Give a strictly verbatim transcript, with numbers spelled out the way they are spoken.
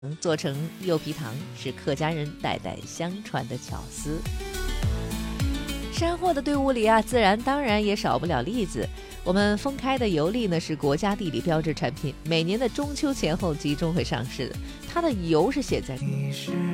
做成柚皮糖，是客家人代代相传的巧思。山货的队伍里啊，自然当然也少不了栗子。我们丰开的油栗呢，是国家地理标志产品，每年的中秋前后集中会上市的。它的油是写在